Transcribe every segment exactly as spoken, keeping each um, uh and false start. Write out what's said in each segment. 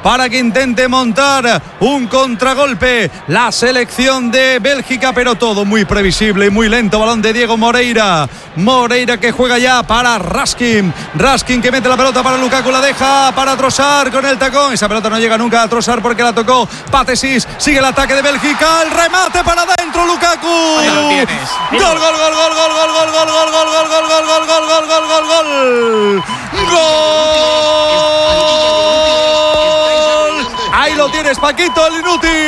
para que intente montar un contragolpe la selección de Bélgica, pero todo muy previsible y muy lento. Balón de Diego Moreira. Moreira que juega ya para Raskin. Raskin que mete la pelota para Lukaku, la deja para Trossard con el tacón. Esa pelota no llega nunca a Trossard porque la tocó Patesis. Sigue el ataque de Bélgica, el remate para adentro, Lukaku. Ahí lo tienes. Gol, gol, gol, gol, gol, gol, gol, gol, gol, gol, gol, gol, gol, gol, gol, gol, gol, gol, gol, gol. Ahí lo tienes, Paquito, el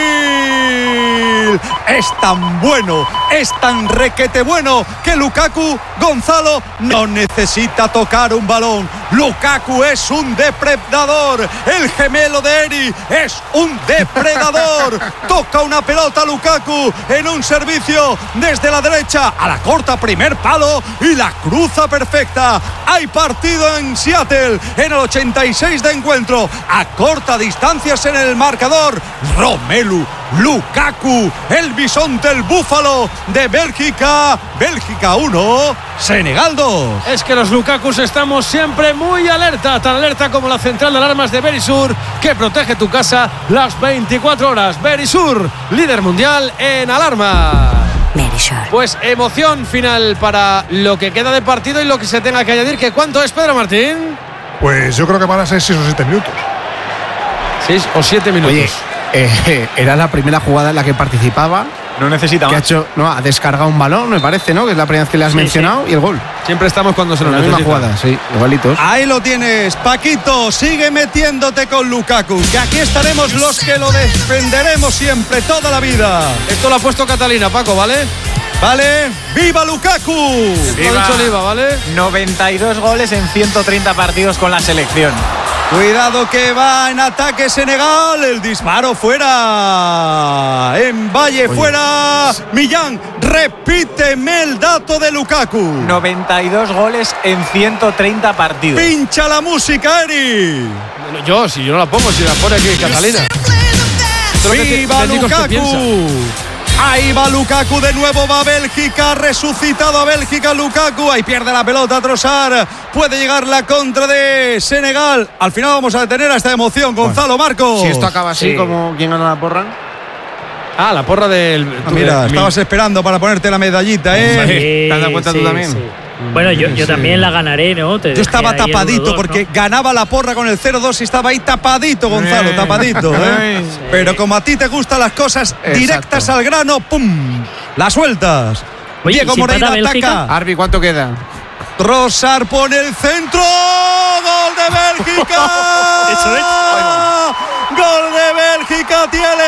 inútil. Es tan bueno, es tan requete bueno que Lukaku, Gonzalo, no necesita tocar un balón. Lukaku es un depredador. El gemelo de Eri es un depredador. Toca una pelota Lukaku en un servicio desde la derecha a la corta, primer palo, y la cruza perfecta. Hay partido en Seattle en el ochenta y seis de encuentro. A corta distancia en el marcador, Romelu Lukaku, el bisonte, el búfalo de Bélgica. Bélgica uno, Senegal dos. Es que los Lukakus estamos siempre muy alerta, tan alerta como la central de alarmas de Verisur, que protege tu casa las veinticuatro horas. Verisur, líder mundial en alarma. Verisur. Pues emoción final para lo que queda de partido y lo que se tenga que añadir. ¿Que cuánto es, Pedro Martín? Pues yo creo que van a ser seis o siete minutos. Seis o siete minutos. Oye, eh, era la primera jugada en la que participaba. No necesita que más. ha hecho, no, ha descargado un balón, me parece, ¿no? Que es la primera vez que le has Sí, mencionado, sí. y el gol. Siempre estamos cuando se En nos la misma necesita. jugada, sí, igualitos. Ahí lo tienes, Paquito, sigue metiéndote con Lukaku, que aquí estaremos los que lo defenderemos siempre, toda la vida. Esto lo ha puesto Catalina, Paco, ¿vale? ¿Vale? ¡Viva Lukaku! Lo ha dicho Oliva, ¿vale? noventa y dos goles en ciento treinta partidos con la selección. Cuidado que va en ataque Senegal. El disparo fuera. En Valle Oye. fuera. Millán, repíteme el dato de Lukaku. noventa y dos goles en ciento treinta partidos. Pincha la música, Eri. Yo, si yo no la pongo, si la pone aquí Catalina. Esto es lo que te- ¡Viva técnicos que Lukaku! piensan. Ahí va Lukaku de nuevo, va Bélgica, resucitado a Bélgica Lukaku, ahí pierde la pelota Trossard, puede llegar la contra de Senegal. Al final vamos a detener a esta emoción, Gonzalo, Marcos. Si esto acaba así, Sí. como quien gana la porra. Ah, la porra del. Ah, mira, del- estabas esperando para ponerte la medallita, ¿eh? Sí, ¿Te has dado cuenta tú sí, también? sí. Bueno, yo, yo Sí. también la ganaré, ¿no? Te Yo dejé estaba ahí el tapadito uno dos, porque ¿no? ganaba la porra con el cero dos y estaba ahí tapadito, Gonzalo, Eh. tapadito, ¿eh? Sí. Pero como a ti te gustan las cosas Exacto. directas al grano, ¡pum! Las sueltas. Oye, Diego ¿y si Moreira empata Bélgica? ataca. Arbi, ¿cuánto queda? Trossard pone el centro. ¡Gol de Bélgica! Eso es. ¡Gol de Bélgica! ¡Tiene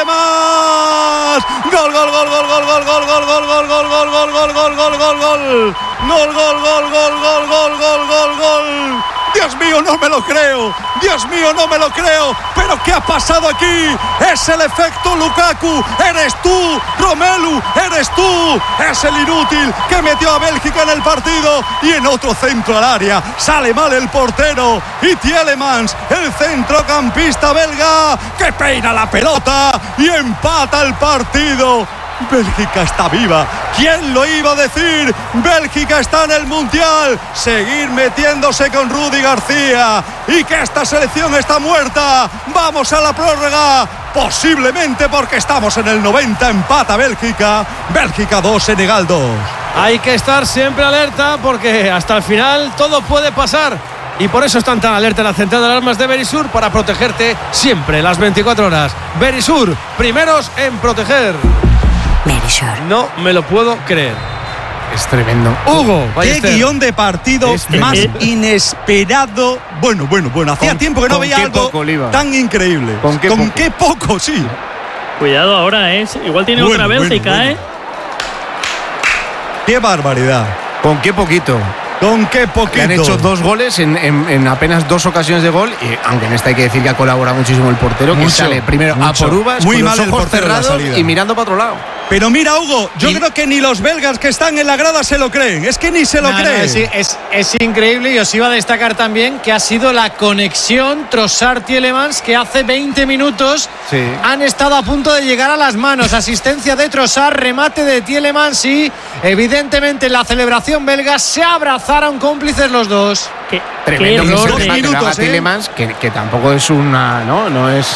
más! ¡Gol, gol, gol, gol, gol, gol, gol, gol, gol, gol, gol, gol, gol, gol, gol, gol, gol, gol! ¡Gol, gol, gol, gol, gol, gol, gol, gol, gol! Dios mío, no me lo creo. Dios mío, no me lo creo. Pero ¿qué ha pasado aquí? Es el efecto Lukaku. Eres tú, Romelu. Eres tú. Es el inútil que metió a Bélgica en el partido. Y en otro centro al área sale mal el portero. Y Tielemans, el centrocampista belga, que peina la pelota y empata el partido. Bélgica está viva. ¿Quién lo iba a decir? Bélgica está en el Mundial. Seguir metiéndose con Rudy García. Y que esta selección está muerta. Vamos a la prórroga. Posiblemente porque estamos en el noventa. Empata Bélgica. Bélgica dos, Senegal dos. Hay que estar siempre alerta porque hasta el final todo puede pasar. Y por eso están tan alerta en la central de alarmas de Verisur, para protegerte siempre las veinticuatro horas. Verisur, primeros en proteger. Verisur. No me lo puedo creer. Es tremendo. Hugo, Qué Ballester. guión de partido Este- más eh, inesperado. Bueno, bueno, bueno. Hacía Con- tiempo que no con veía qué algo poco, Oliva. tan increíble. Con qué poco. qué poco, sí. Cuidado ahora, ¿eh? Igual tiene Bueno, otra Bélgica, bueno, bueno. ¿eh? Qué barbaridad. ¿Con qué poquito? Con qué poquito. Le han hecho dos goles en, en- en apenas dos ocasiones de gol. Y aunque en esta hay que decir que ha colaborado muchísimo el portero, que Mucho, sale primero mucho. a por uvas, Muy con mal los el ojos portero en la cerrados salida. y mirando para otro lado. Pero mira, Hugo, yo Y- creo que ni los belgas que están en la grada se lo creen. Es que ni se lo No, no, creen. es, es- es increíble, y os iba a destacar también que ha sido la conexión Trossard-Tielemans, que hace veinte minutos Sí. han estado a punto de llegar a las manos. Asistencia de Trossard, remate de Tielemans y evidentemente en la celebración belga se abrazaron cómplices los dos. Qué, Tremendo qué que los se dos que error, le ¿eh? haga minutos, ¿eh? Tielemans, que, que tampoco es una, no, no es